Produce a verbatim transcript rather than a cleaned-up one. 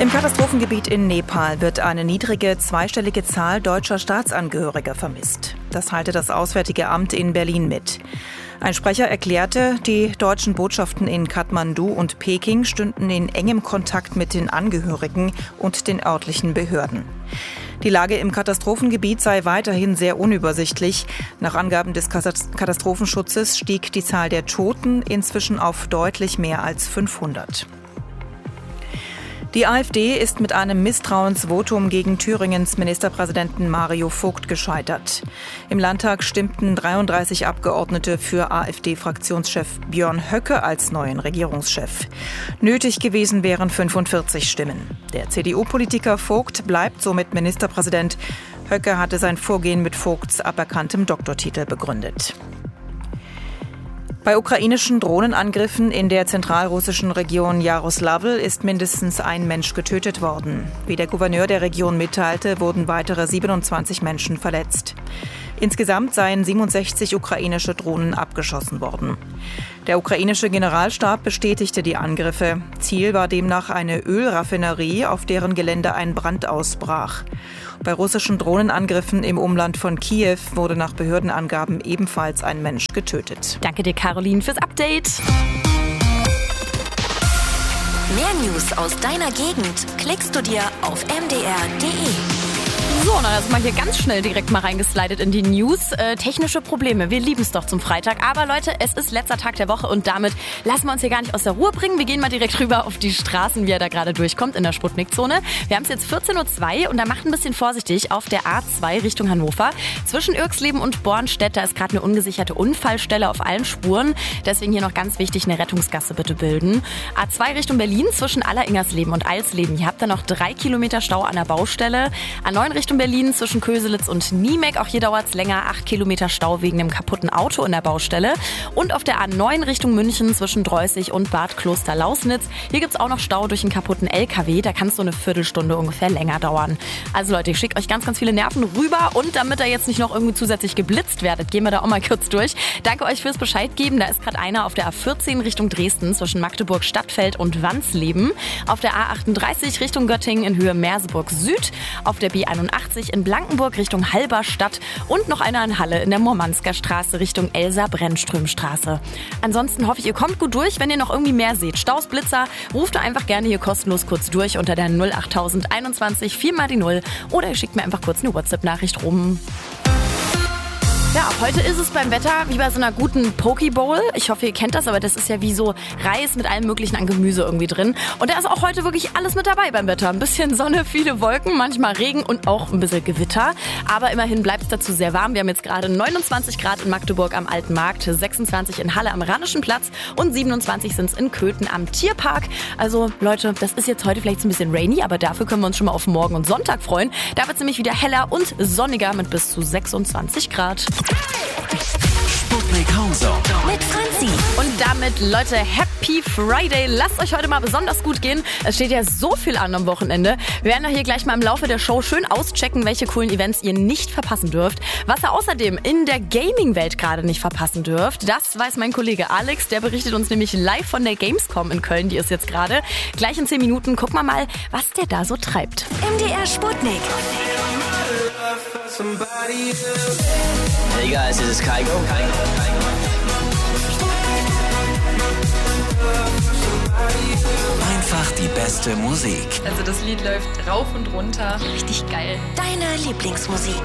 Im Katastrophengebiet in Nepal wird eine niedrige zweistellige Zahl deutscher Staatsangehöriger vermisst. Das teilte das Auswärtige Amt in Berlin mit. Ein Sprecher erklärte, die deutschen Botschaften in Kathmandu und Peking stünden in engem Kontakt mit den Angehörigen und den örtlichen Behörden. Die Lage im Katastrophengebiet sei weiterhin sehr unübersichtlich. Nach Angaben des Katastrophenschutzes stieg die Zahl der Toten inzwischen auf deutlich mehr als fünfhundert. Die AfD ist mit einem Misstrauensvotum gegen Thüringens Ministerpräsidenten Mario Vogt gescheitert. Im Landtag stimmten dreiunddreißig Abgeordnete für AfD-Fraktionschef Björn Höcke als neuen Regierungschef. Nötig gewesen wären fünfundvierzig Stimmen. Der C D U-Politiker Vogt bleibt somit Ministerpräsident. Höcke hatte sein Vorgehen mit Vogts aberkanntem Doktortitel begründet. Bei ukrainischen Drohnenangriffen in der zentralrussischen Region Jaroslawl ist mindestens ein Mensch getötet worden. Wie der Gouverneur der Region mitteilte, wurden weitere siebenundzwanzig Menschen verletzt. Insgesamt seien siebenundsechzig ukrainische Drohnen abgeschossen worden. Der ukrainische Generalstab bestätigte die Angriffe. Ziel war demnach eine Ölraffinerie, auf deren Gelände ein Brand ausbrach. Bei russischen Drohnenangriffen im Umland von Kiew wurde nach Behördenangaben ebenfalls ein Mensch getötet. Danke dir, Caroline, fürs Update. Mehr News aus deiner Gegend klickst du dir auf m d r punkt d e. So, na, das ist mal hier ganz schnell direkt mal reingeslidet in die News. Äh, technische Probleme, wir lieben es doch zum Freitag. Aber Leute, es ist letzter Tag der Woche und damit lassen wir uns hier gar nicht aus der Ruhe bringen. Wir gehen mal direkt rüber auf die Straßen, wie er da gerade durchkommt in der Sputnik-Zone. Wir haben es jetzt vierzehn Uhr zwei und da macht ein bisschen vorsichtig auf der A zwei Richtung Hannover. Zwischen Irxleben und Bornstedt, da ist gerade eine ungesicherte Unfallstelle auf allen Spuren. Deswegen hier noch ganz wichtig, eine Rettungsgasse bitte bilden. A zwei Richtung Berlin zwischen Alleringersleben und Eilsleben. Hier habt ihr noch drei Kilometer Stau an der Baustelle. A neun Richtung Berlin zwischen Köselitz und Niemek. Auch hier dauert es länger. acht Kilometer Stau wegen einem kaputten Auto in der Baustelle. Und auf der A neun Richtung München zwischen Dreußig und Bad Kloster-Lausnitz. Hier gibt es auch noch Stau durch einen kaputten L K W. Da kann es so eine Viertelstunde ungefähr länger dauern. Also Leute, ich schicke euch ganz, ganz viele Nerven rüber. Und damit ihr jetzt nicht noch irgendwie zusätzlich geblitzt werdet, gehen wir da auch mal kurz durch. Danke euch fürs Bescheid geben. Da ist gerade einer auf der A vierzehn Richtung Dresden zwischen Magdeburg Stadtfeld und Wansleben. Auf der A achtunddreißig Richtung Göttingen in Höhe Merseburg Süd. Auf der B einundachtzig in Blankenburg Richtung Halberstadt und noch einer in Halle in der Mormansker Straße Richtung Elsa-Brennström-Straße. Ansonsten hoffe ich, ihr kommt gut durch. Wenn ihr noch irgendwie mehr seht, Staus, Blitzer, ruft doch einfach gerne hier kostenlos kurz durch unter der null acht null null einundzwanzig vier mal die null oder ihr schickt mir einfach kurz eine WhatsApp-Nachricht rum. Ja, heute ist es beim Wetter wie bei so einer guten Pokeball. Ich hoffe, ihr kennt das, aber das ist ja wie so Reis mit allem möglichen an Gemüse irgendwie drin. Und da ist auch heute wirklich alles mit dabei beim Wetter. Ein bisschen Sonne, viele Wolken, manchmal Regen und auch ein bisschen Gewitter. Aber immerhin bleibt es dazu sehr warm. Wir haben jetzt gerade neunundzwanzig Grad in Magdeburg am Alten Markt, sechsundzwanzig in Halle am Rheinischen Platz und siebenundzwanzig sind es in Köthen am Tierpark. Also Leute, das ist jetzt heute vielleicht so ein bisschen rainy, aber dafür können wir uns schon mal auf morgen und Sonntag freuen. Da wird es nämlich wieder heller und sonniger mit bis zu sechsundzwanzig Grad. Sputnik Homezone Mit Franzi. Und damit, Leute, Happy Friday. Lasst euch heute mal besonders gut gehen. Es steht ja so viel an am Wochenende. Wir werden hier gleich mal im Laufe der Show schön auschecken, welche coolen Events ihr nicht verpassen dürft. Was ihr außerdem in der Gaming-Welt gerade nicht verpassen dürft, das weiß mein Kollege Alex. Der berichtet uns nämlich live von der Gamescom in Köln. Die ist jetzt gerade. Gleich in zehn Minuten gucken wir mal, was der da so treibt. M D R Sputnik. Hey guys, this is Kygo. Einfach die beste Musik. Also das Lied läuft rauf und runter. Richtig geil. Deine Lieblingsmusik.